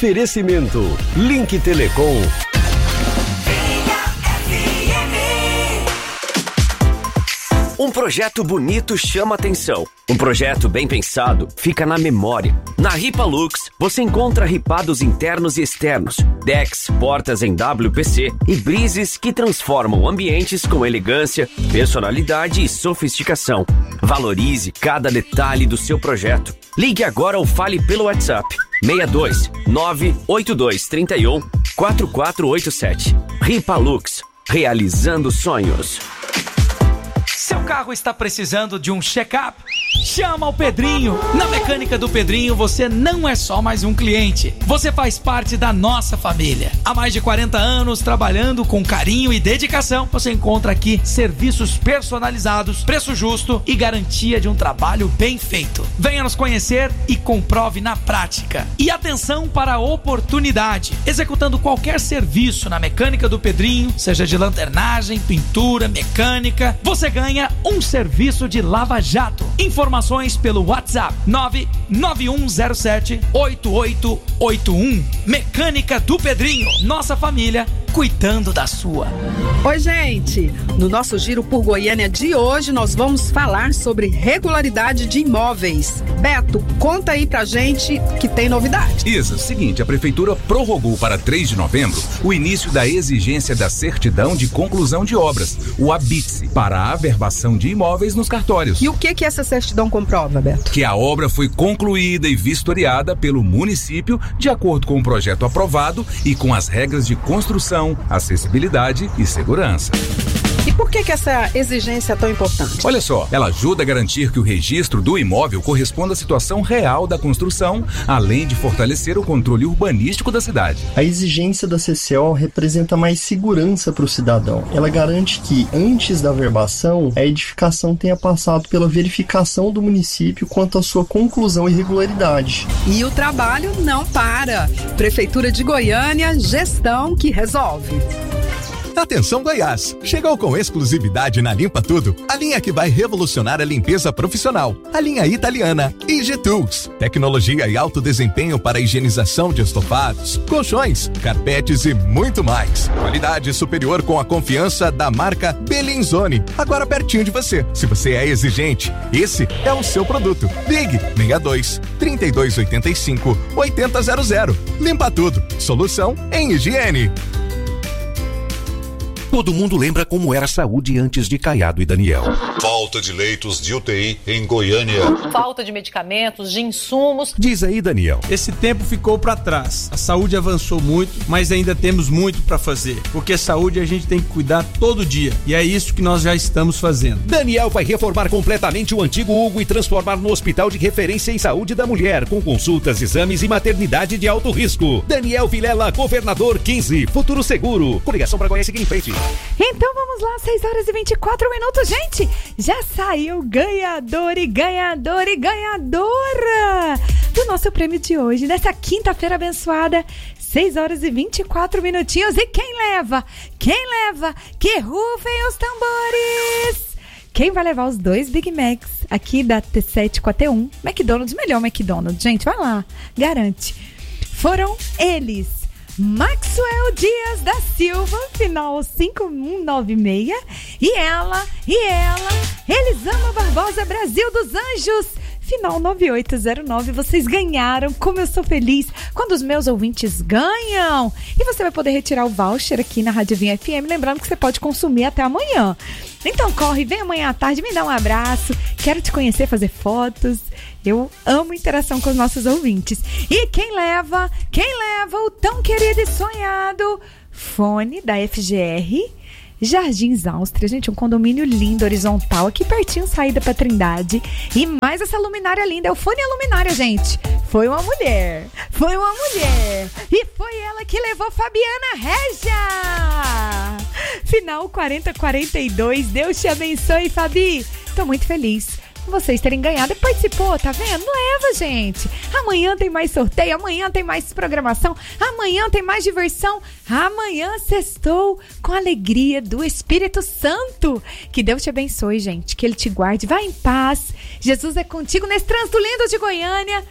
Oferecimento Link Telecom. Um projeto bonito chama atenção. Um projeto bem pensado fica na memória. Na Ripalux, você encontra ripados internos e externos, decks, portas em WPC e brises que transformam ambientes com elegância, personalidade e sofisticação. Valorize cada detalhe do seu projeto. Ligue agora ou fale pelo WhatsApp 62 982 31 4487. Ripalux, realizando sonhos. Seu carro está precisando de um check-up? Chama o Pedrinho! Na Mecânica do Pedrinho você não é só mais um cliente. Você faz parte da nossa família. Há mais de 40 anos trabalhando com carinho e dedicação. Você encontra aqui serviços personalizados, preço justo e garantia de um trabalho bem feito. Venha nos conhecer e comprove na prática. E atenção para a oportunidade. Executando qualquer serviço na Mecânica do Pedrinho, seja de lanternagem, pintura, mecânica, você ganha um serviço de lava-jato. Informações pelo WhatsApp 99107-8881. Mecânica do Pedrinho. Nossa família cuidando da sua. Oi, gente. No nosso Giro por Goiânia de hoje, nós vamos falar sobre regularidade de imóveis. Beto, conta aí pra gente que tem novidade. Isa, seguinte, a Prefeitura prorrogou para 3 de novembro o início da exigência da certidão de conclusão de obras, o ABITSE, para a averbação de imóveis nos cartórios. E o que essa certidão comprova, Beto? Que a obra foi concluída e vistoriada pelo município de acordo com o projeto aprovado e com as regras de construção, acessibilidade e segurança. E por que essa exigência é tão importante? Olha só, ela ajuda a garantir que o registro do imóvel corresponda à situação real da construção, além de fortalecer o controle urbanístico da cidade. A exigência da CCO representa mais segurança para o cidadão. Ela garante que, antes da averbação, a edificação tenha passado pela verificação do município quanto à sua conclusão e regularidade. E o trabalho não para. Prefeitura de Goiânia, gestão que resolve. Atenção Goiás, chegou com exclusividade na Limpa Tudo, a linha que vai revolucionar a limpeza profissional, a linha italiana IG Tools, tecnologia e alto desempenho para a higienização de estofados, colchões, carpetes e muito mais. Qualidade superior com a confiança da marca Bellinzone, agora pertinho de você. Se você é exigente, esse é o seu produto. Ligue 62 3285 8000. Limpa Tudo, solução em higiene. Todo mundo lembra como era a saúde antes de Caiado e Daniel. Falta de leitos de UTI em Goiânia. Falta de medicamentos, de insumos. Diz aí, Daniel. Esse tempo ficou para trás. A saúde avançou muito, mas ainda temos muito para fazer. Porque saúde a gente tem que cuidar todo dia. E é isso que nós já estamos fazendo. Daniel vai reformar completamente o antigo Hugo e transformar no hospital de referência em saúde da mulher, com consultas, exames e maternidade de alto risco. Daniel Vilela, governador 15, futuro seguro. Coligação para Goiás, seguir em frente. Então vamos lá, 6 horas e 24 minutos, gente. Já saiu ganhador e ganhadora do nosso prêmio de hoje, nessa quinta-feira abençoada, 6 horas e 24 minutinhos. E quem leva? Que rufem os tambores! Quem vai levar os 2 Big Macs aqui da T7 com a T1? McDonald's, melhor McDonald's, gente, vai lá, garante. Foram eles: Maxwell Dias da Silva, final 5196, e ela, Elisama Barbosa Brasil dos Anjos, final 9809. Vocês ganharam. Como eu sou feliz quando os meus ouvintes ganham. E você vai poder retirar o voucher aqui na Rádio Vinha FM, lembrando que você pode consumir até amanhã. Então corre, vem amanhã à tarde, me dá um abraço, quero te conhecer, fazer fotos. Eu amo interação com os nossos ouvintes. E quem leva o tão querido e sonhado fone da FGR Jardins Áustria, gente, um condomínio lindo, horizontal, aqui pertinho, saída pra Trindade. E mais essa luminária linda, é o fone e a luminária, gente. Foi uma mulher. E foi ela que levou Fabiana Regia. Final 4042, Deus te abençoe, Fabi. Tô muito feliz vocês terem ganhado e participou, tá vendo? Leva, gente. Amanhã tem mais sorteio, amanhã tem mais programação, amanhã tem mais diversão, amanhã sextou com a alegria do Espírito Santo. Que Deus te abençoe, gente, que Ele te guarde. Vá em paz. Jesus é contigo nesse trânsito lindo de Goiânia.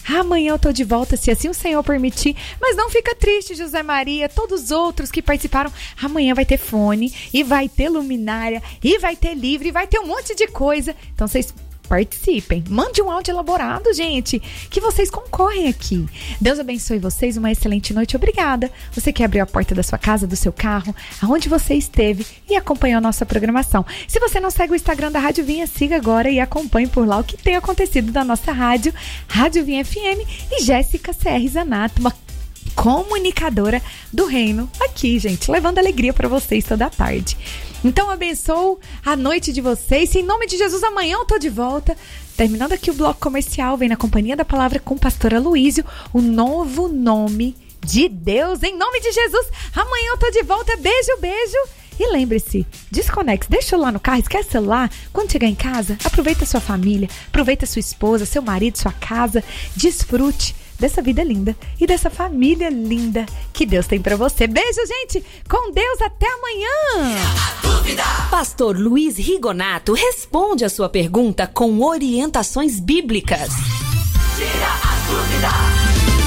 Amanhã eu tô de volta, se assim o Senhor permitir. Mas não fica triste, José Maria, todos os outros que participaram. Amanhã vai ter fone, e vai ter luminária, e vai ter livro, e vai ter um monte de coisa. Então vocês participem. Mande um áudio elaborado, gente, que vocês concorrem aqui. Deus abençoe vocês, uma excelente noite. Obrigada. Você que abriu a porta da sua casa, do seu carro, aonde você esteve e acompanhou a nossa programação. Se você não segue o Instagram da Rádio Vinha, siga agora e acompanhe por lá o que tem acontecido da nossa rádio, Rádio Vinha FM, e Jéssica CR Zanato, uma comunicadora do reino aqui, gente, levando alegria para vocês toda a tarde. Então abençoo a noite de vocês. Em nome de Jesus, amanhã eu tô de volta. Terminando aqui o bloco comercial, vem na Companhia da Palavra com o pastor Aloísio, o novo nome de Deus. Em nome de Jesus, amanhã eu tô de volta. Beijo, beijo. E lembre-se, desconecte, deixa lá no carro, esquece o celular. Quando chegar em casa, aproveita a sua família, aproveita a sua esposa, seu marido, sua casa. Desfrute dessa vida linda e dessa família linda que Deus tem pra você. Beijo, gente! Com Deus, até amanhã! Pastor Luiz Rigonato responde a sua pergunta com orientações bíblicas. Tira a dúvida!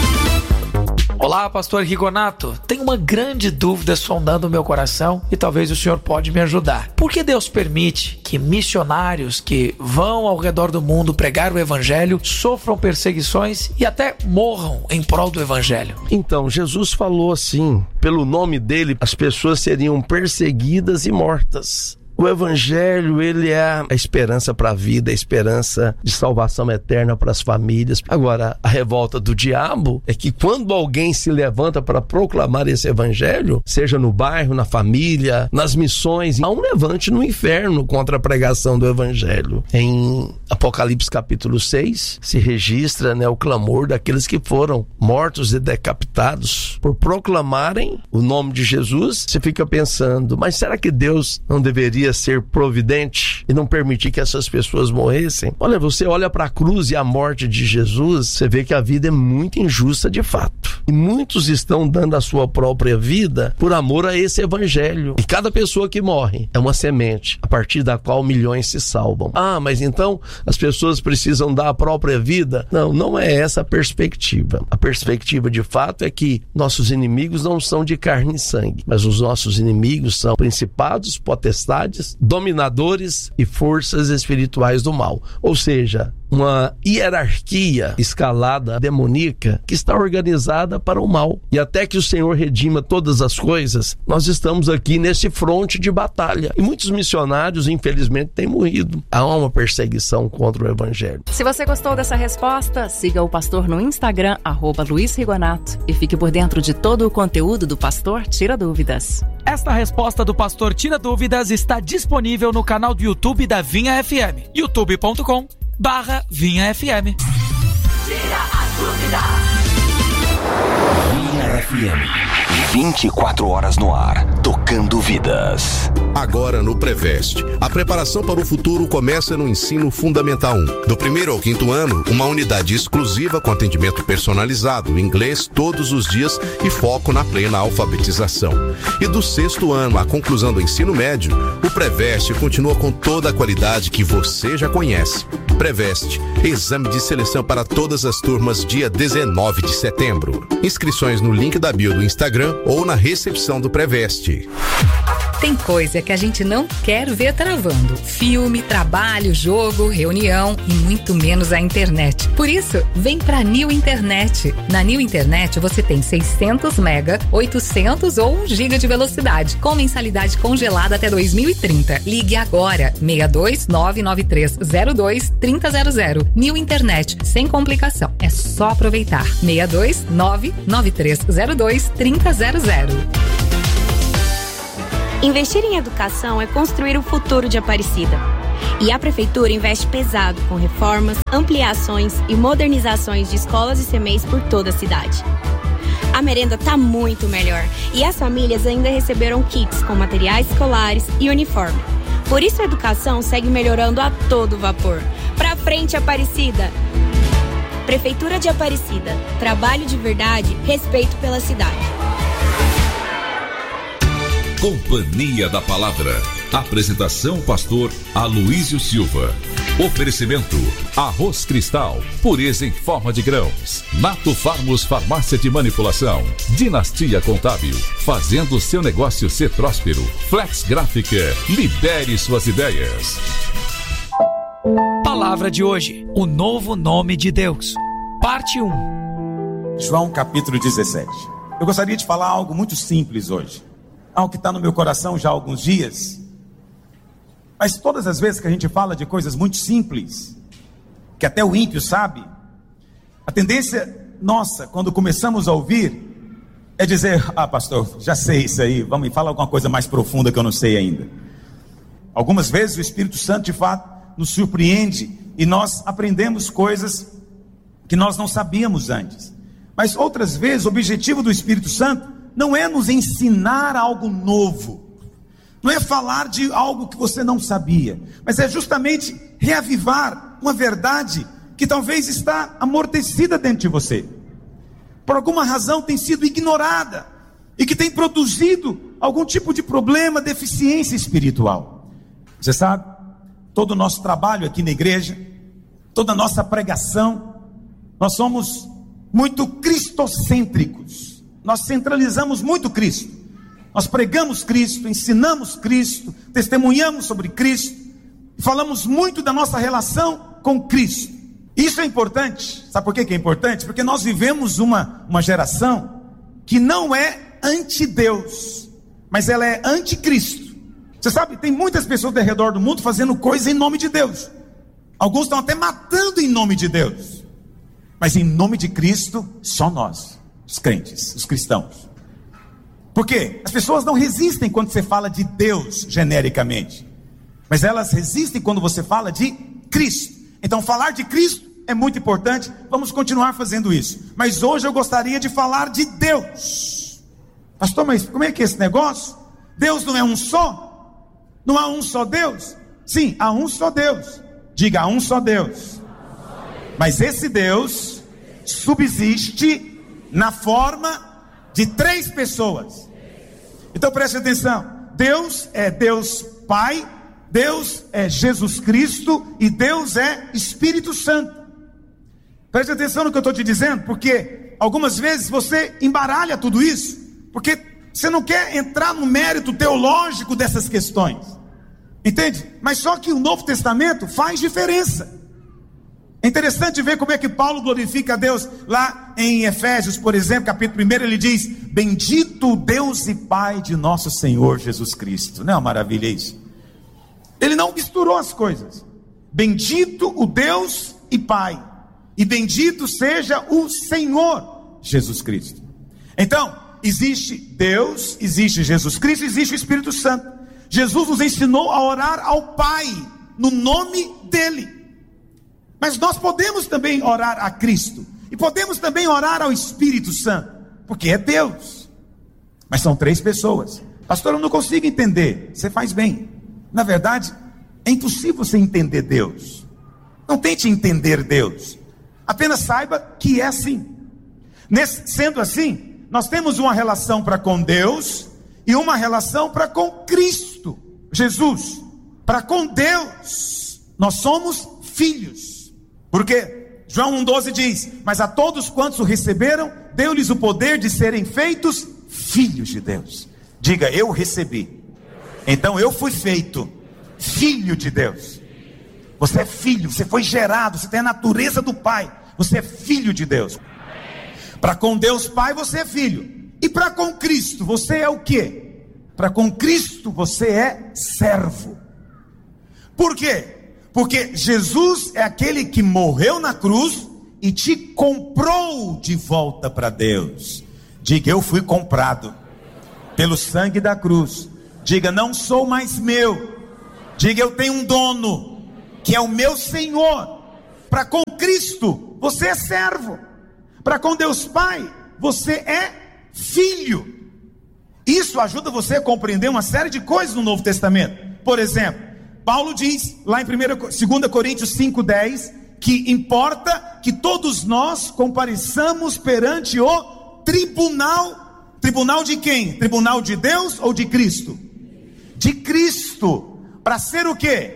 Olá, pastor Rigonato. Tenho uma grande dúvida sondando o meu coração e talvez o senhor pode me ajudar. Por que Deus permite que missionários que vão ao redor do mundo pregar o evangelho sofram perseguições e até morram em prol do evangelho? Então, Jesus falou assim, pelo nome dele, as pessoas seriam perseguidas e mortas. O evangelho, ele é a esperança para a vida, a esperança de salvação eterna para as famílias. Agora, a revolta do diabo é que quando alguém se levanta para proclamar esse evangelho, seja no bairro, na família, nas missões, há um levante no inferno contra a pregação do evangelho. Em Apocalipse capítulo 6, se registra, o clamor daqueles que foram mortos e decapitados por proclamarem o nome de Jesus. Você fica pensando, mas será que Deus não deveria ser providente e não permitir que essas pessoas morressem? Olha, você olha para a cruz e a morte de Jesus, você vê que a vida é muito injusta de fato. E muitos estão dando a sua própria vida por amor a esse evangelho. E cada pessoa que morre é uma semente, a partir da qual milhões se salvam. Ah, mas então as pessoas precisam dar a própria vida? Não, não é essa a perspectiva. A perspectiva de fato é que nossos inimigos não são de carne e sangue, mas os nossos inimigos são principados, potestades, dominadores e forças espirituais do mal. Ou seja, uma hierarquia escalada demoníaca que está organizada para o mal. E até que o Senhor redima todas as coisas, nós estamos aqui nesse fronte de batalha. E muitos missionários, infelizmente, têm morrido. Há uma perseguição contra o evangelho. Se você gostou dessa resposta, siga o pastor no Instagram, @Luiz Rigonato, e fique por dentro de todo o conteúdo do Pastor Tira Dúvidas. Esta resposta do Pastor Tira Dúvidas está disponível no canal do YouTube da Vinha FM, youtube.com/Vinha FM. Tira a dúvida. Vinha FM. 24 horas no ar, tocando vidas. Agora no Preveste, a preparação para o futuro começa no Ensino Fundamental 1. Do 1º ao 5º ano, uma unidade exclusiva com atendimento personalizado, inglês todos os dias e foco na plena alfabetização. E do 6º ano à conclusão do ensino médio, o Preveste continua com toda a qualidade que você já conhece. Preveste, exame de seleção para todas as turmas dia 19 de setembro. Inscrições no link da bio do Instagram ou na recepção do Preveste. Tem coisa que a gente não quer ver travando. Filme, trabalho, jogo, reunião e muito menos a internet. Por isso, vem pra New Internet. Na New Internet você tem 600 mega, 800 ou 1 giga de velocidade, com mensalidade congelada até 2030. Ligue agora, 62993023000. New Internet, sem complicação. É só aproveitar. 62993023000. Investir em educação é construir o futuro de Aparecida. E a Prefeitura investe pesado com reformas, ampliações e modernizações de escolas e CMEs por toda a cidade. A merenda tá muito melhor e as famílias ainda receberam kits com materiais escolares e uniforme. Por isso a educação segue melhorando a todo vapor. Pra frente, Aparecida! Prefeitura de Aparecida. Trabalho de verdade, respeito pela cidade. Companhia da Palavra. Apresentação pastor Aloísio Silva. Oferecimento: Arroz Cristal, pureza em forma de grãos. Nato Farmos Farmácia de Manipulação. Dinastia Contábil, fazendo seu negócio ser próspero. Flex Gráfica, libere suas ideias. Palavra de hoje: o novo nome de Deus. Parte 1. João capítulo 17. Eu gostaria de falar algo muito simples hoje. Algo que está no meu coração já há alguns dias. Mas todas as vezes que a gente fala de coisas muito simples, que até o ímpio sabe, a tendência nossa, quando começamos a ouvir, é dizer: ah, pastor, já sei isso aí, vamos me falar alguma coisa mais profunda que eu não sei ainda. Algumas vezes o Espírito Santo de fato nos surpreende e nós aprendemos coisas que nós não sabíamos antes. Mas outras vezes o objetivo do Espírito Santo não é nos ensinar algo novo, não é falar de algo que você não sabia, mas é justamente reavivar uma verdade que talvez está amortecida dentro de você, por alguma razão tem sido ignorada, e que tem produzido algum tipo de problema, deficiência espiritual. Você sabe, todo o nosso trabalho aqui na igreja, toda a nossa pregação, nós somos muito cristocêntricos, nós centralizamos muito Cristo. Nós pregamos Cristo, ensinamos Cristo, testemunhamos sobre Cristo, falamos muito da nossa relação com Cristo. Isso é importante. Sabe por que é importante? Porque nós vivemos uma geração que não é anti-Deus, mas ela é anti-Cristo. Você sabe, tem muitas pessoas ao redor do mundo fazendo coisa em nome de Deus. Alguns estão até matando em nome de Deus. Mas em nome de Cristo, só nós, os crentes, os cristãos. Por quê? As pessoas não resistem quando você fala de Deus genericamente, mas elas resistem quando você fala de Cristo. Então falar de Cristo é muito importante, vamos continuar fazendo isso. Mas hoje eu gostaria de falar de Deus. Pastor, mas como é que é esse negócio? Deus não é um só? Não há um só Deus? Sim, há um só Deus. Diga, há um só Deus. Mas esse Deus subsiste na forma de 3 pessoas. Então preste atenção, Deus é Deus Pai, Deus é Jesus Cristo e Deus é Espírito Santo. Preste atenção no que eu estou te dizendo, porque algumas vezes você embaralha tudo isso, porque você não quer entrar no mérito teológico dessas questões, entende? Mas só que o Novo Testamento faz diferença. É interessante ver como é que Paulo glorifica a Deus lá em Efésios, por exemplo, capítulo 1, ele diz: bendito Deus e Pai de nosso Senhor Jesus Cristo. Não é uma maravilha isso? Ele não misturou as coisas. Bendito o Deus e Pai, e bendito seja o Senhor Jesus Cristo. Então, existe Deus, existe Jesus Cristo, existe o Espírito Santo. Jesus nos ensinou a orar ao Pai, no nome dEle. Mas nós podemos também orar a Cristo, e podemos também orar ao Espírito Santo, porque é Deus. Mas são 3 pessoas. Pastor, eu não consigo entender. Você faz bem. Na verdade, é impossível você entender Deus. Não tente entender Deus. Apenas saiba que é assim. Sendo assim, nós temos uma relação para com Deus e uma relação para com Cristo, Jesus. Para com Deus, nós somos filhos. Porque João 1,12 diz: mas a todos quantos o receberam, deu-lhes o poder de serem feitos filhos de Deus. Diga, eu recebi. Então eu fui feito filho de Deus. Você é filho, você foi gerado, você tem a natureza do Pai. Você é filho de Deus. Para com Deus Pai você é filho. E para com Cristo você é o quê? Para com Cristo você é servo. Por quê? Porque Jesus é aquele que morreu na cruz e te comprou de volta para Deus. Diga, eu fui comprado pelo sangue da cruz. Diga, não sou mais meu. Diga, eu tenho um dono, que é o meu Senhor. Para com Cristo, você é servo. Para com Deus Pai, você é filho. Isso ajuda você a compreender uma série de coisas no Novo Testamento. Por exemplo, Paulo diz lá em 2 Coríntios 5,10 que importa que todos nós compareçamos perante o tribunal. Tribunal de quem? Tribunal de Deus ou de Cristo? De Cristo. Para ser o quê?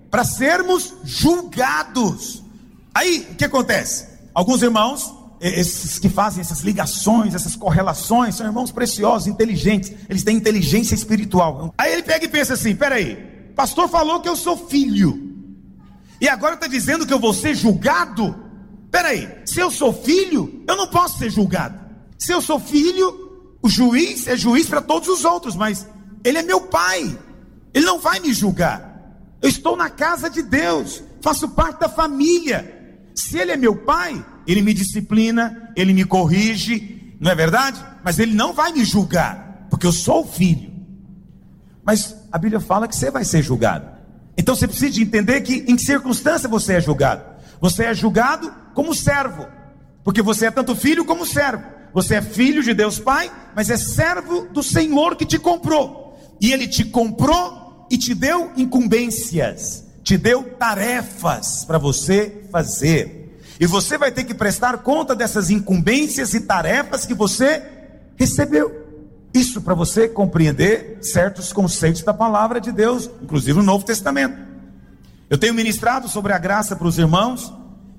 Para sermos julgados. Aí, o que acontece? Alguns irmãos, esses que fazem essas ligações, essas correlações, são irmãos preciosos, inteligentes. Eles têm inteligência espiritual. Aí ele pega e pensa assim: peraí, pastor falou que eu sou filho, e agora está dizendo que eu vou ser julgado? Peraí, se eu sou filho, eu não posso ser julgado. Se eu sou filho, o juiz é juiz para todos os outros, mas ele é meu pai, ele não vai me julgar. Eu estou na casa de Deus, faço parte da família. Se ele é meu pai, ele me disciplina, ele me corrige, não é verdade? Mas ele não vai me julgar, porque eu sou o filho. Mas a Bíblia fala que você vai ser julgado. Então você precisa de entender que em que circunstância você é julgado. Você é julgado como servo, porque você é tanto filho como servo. Você é filho de Deus Pai, mas é servo do Senhor que te comprou. E Ele te comprou e te deu incumbências, te deu tarefas para você fazer. E você vai ter que prestar conta dessas incumbências e tarefas que você recebeu. Isso para você compreender certos conceitos da palavra de Deus, inclusive no Novo Testamento. Eu tenho ministrado sobre a graça para os irmãos,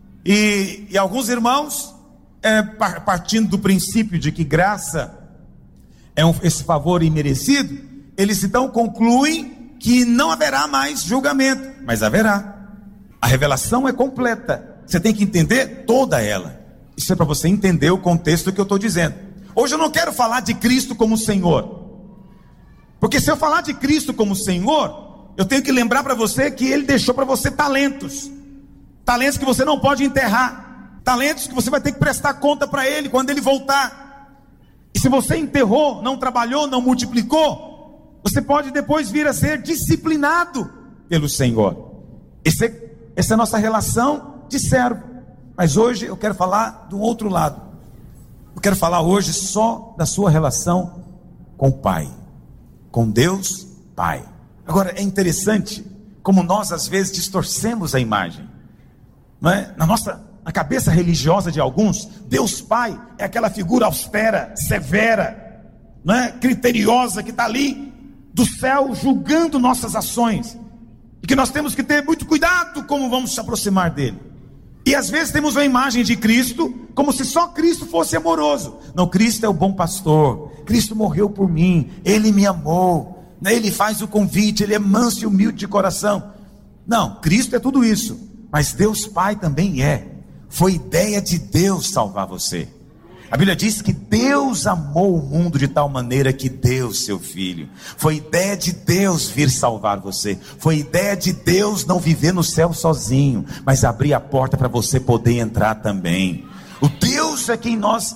e alguns irmãos, partindo do princípio de que graça é esse favor imerecido, eles então concluem que não haverá mais julgamento, mas haverá. A revelação é completa, você tem que entender toda ela. Isso é para você entender o contexto que eu estou dizendo. Hoje eu não quero falar de Cristo como Senhor, porque se eu falar de Cristo como Senhor, eu tenho que lembrar para você que Ele deixou para você talentos que você não pode enterrar, talentos que você vai ter que prestar conta para Ele quando Ele voltar. E se você enterrou, não trabalhou, não multiplicou, você pode depois vir a ser disciplinado pelo Senhor. Essa é a nossa relação de servo. Mas hoje eu quero falar do outro lado. Eu quero falar hoje só da sua relação com o Pai, com Deus Pai. Agora é interessante como nós às vezes distorcemos a imagem, não é? Na cabeça religiosa de alguns, Deus Pai é aquela figura austera, severa, não é? Criteriosa, que está ali do céu julgando nossas ações, e que nós temos que ter muito cuidado como vamos se aproximar dele. E às vezes temos a imagem de Cristo como se só Cristo fosse amoroso. Não, Cristo é o bom pastor, Cristo morreu por mim, Ele me amou, Ele faz o convite, Ele é manso e humilde de coração. Não, Cristo é tudo isso, mas Deus Pai também é. Foi ideia de Deus salvar você. A Bíblia diz que Deus amou o mundo de tal maneira que deu seu Filho. Foi ideia de Deus vir salvar você. Foi ideia de Deus não viver no céu sozinho, mas abrir a porta para você poder entrar também. O Deus a quem nós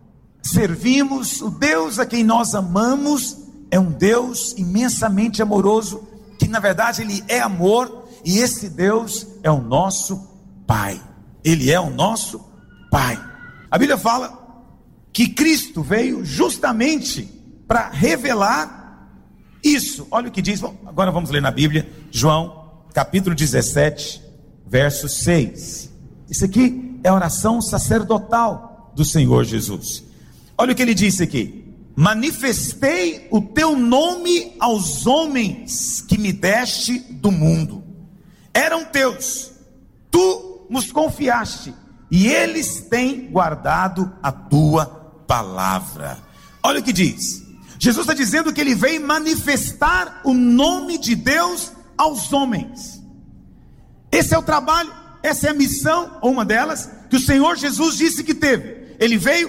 servimos, o Deus a quem nós amamos, é um Deus imensamente amoroso, que na verdade Ele é amor, e esse Deus é o nosso Pai. Ele é o nosso Pai. A Bíblia fala que Cristo veio justamente para revelar isso. Olha o que diz, agora vamos ler na Bíblia, João, capítulo 17, verso 6. Isso aqui é a oração sacerdotal do Senhor Jesus. Olha o que ele disse aqui: manifestei o teu nome aos homens que me deste do mundo. Eram teus, tu nos confiaste, e eles têm guardado a tua palavra. Olha o que diz. Jesus está dizendo que Ele veio manifestar o nome de Deus aos homens. Esse é o trabalho, essa é a missão, ou uma delas, que o Senhor Jesus disse que teve. Ele veio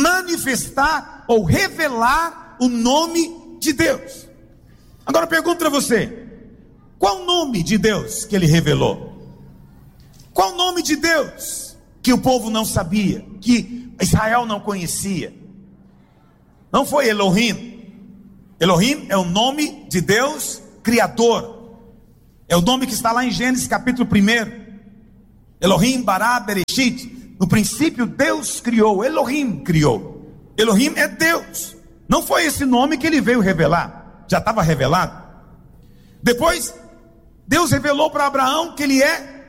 manifestar ou revelar o nome de Deus. Agora eu pergunto para você: qual o nome de Deus que Ele revelou? Qual o nome de Deus que o povo não sabia, que Israel não conhecia? Não foi Elohim. Elohim é o nome de Deus Criador. É o nome que está lá em Gênesis capítulo 1. Elohim bara bereshit. No princípio Deus criou, Elohim criou. Elohim é Deus. Não foi esse nome que Ele veio revelar, já estava revelado. Depois Deus revelou para Abraão que Ele é